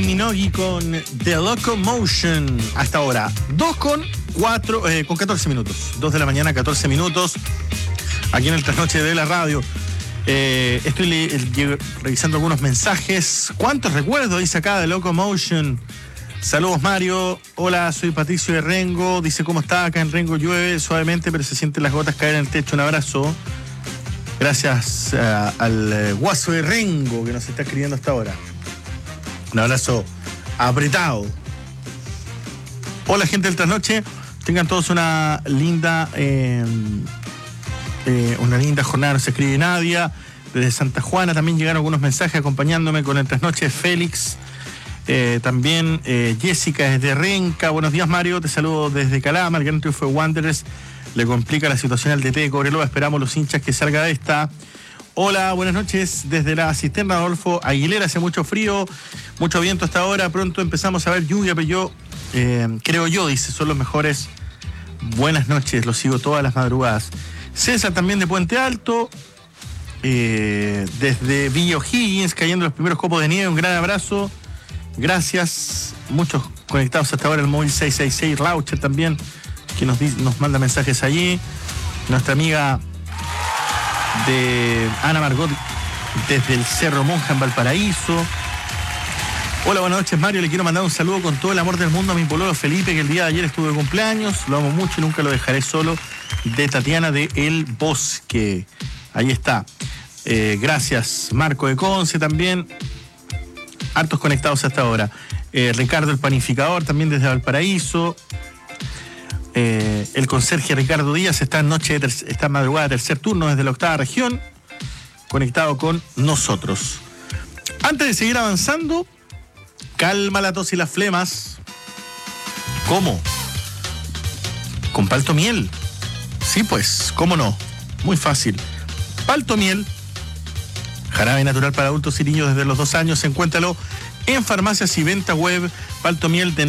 Minogue con The Locomotion hasta ahora. 14 minutos. 2 de la mañana, 14 minutos. Aquí en el Trasnoche de la radio. Estoy revisando algunos mensajes. ¿Cuántos recuerdos dice acá de Locomotion? Saludos, Mario. Hola, soy Patricio de Rengo. Dice, ¿cómo está? Acá en Rengo llueve suavemente, pero se sienten las gotas caer en el techo. Un abrazo. Gracias al guaso de Rengo que nos está escribiendo hasta ahora. Un abrazo apretado. Hola, gente del Trasnoche. Tengan todos una linda jornada. Nos escribe Nadia. Desde Santa Juana también llegaron algunos mensajes acompañándome con el Trasnoche. Félix. También Jessica desde Renca. Buenos días, Mario. Te saludo desde Calama. El gran triunfo de Wanderers le complica la situación al DT de Cobreloa. Esperamos los hinchas que salga de esta. Hola, buenas noches. Desde la cisterna Adolfo Aguilera, hace mucho frío, mucho viento hasta ahora. Pronto empezamos a ver lluvia, pero creo yo, dice, son los mejores. Buenas noches, los sigo todas las madrugadas. César también de Puente Alto. Desde Villa O'Higgins, cayendo los primeros copos de nieve. Un gran abrazo. Gracias. Muchos conectados hasta ahora. El móvil 666 Laucher también, que nos manda mensajes allí. Nuestra amiga de Ana Margot desde el Cerro Monja en Valparaíso. Hola, buenas noches, Mario. Le quiero mandar un saludo con todo el amor del mundo a mi pololo Felipe, que el día de ayer estuvo de cumpleaños. Lo amo mucho y nunca lo dejaré solo. De Tatiana de El Bosque. Ahí está. Gracias, Marco de Conce también. Hartos conectados hasta ahora. Ricardo el Panificador también desde Valparaíso. El conserje Ricardo Díaz está esta madrugada tercer turno desde la 8ª región, conectado con nosotros. Antes de seguir avanzando, calma la tos y las flemas. ¿Cómo? Con Paltomiel. Sí, pues, ¿cómo no? Muy fácil. Paltomiel, jarabe natural para adultos y niños desde los 2 años. Encuéntralo en farmacias y venta web. Paltomiel de